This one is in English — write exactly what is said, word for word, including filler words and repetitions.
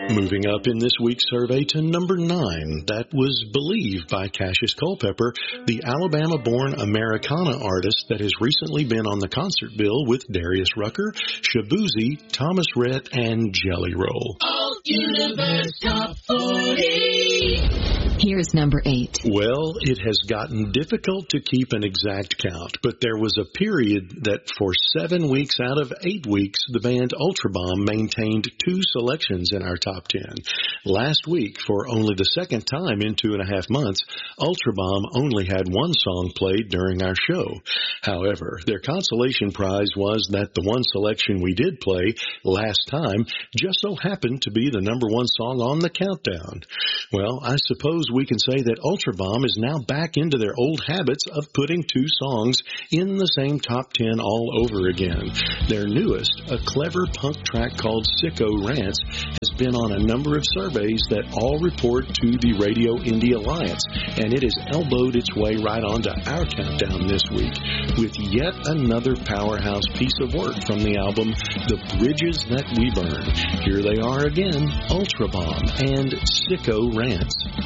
Moving up in this week's survey to number nine, that was Believe by Cassius Culpepper, the Alabama-born Americana artist that has recently been on the concert bill with Darius Rucker, Shabuzi, Thomas Rhett, and Jelly Roll. Alt Universe Top forty. Here's number eight. Well, it has gotten difficult to keep an exact count, but there was a period that for seven weeks out of eight weeks, the band Ultrabomb maintained two selections in our top ten. Last week, for only the second time in two and a half months, Ultrabomb only had one song played during our show. However, their consolation prize was that the one selection we did play last time just so happened to be the number one song on the countdown. Well, I suppose we can say that Ultrabomb is now back into their old habits of putting two songs in the same top ten all over again. Their newest, a clever punk track called Sicko Rants, has been on a number of surveys that all report to the Radio Indie Alliance, and it has elbowed its way right onto our countdown this week with yet another powerhouse piece of work from the album The Bridges That We Burn. Here they are again, Ultrabomb and Sicko Rants.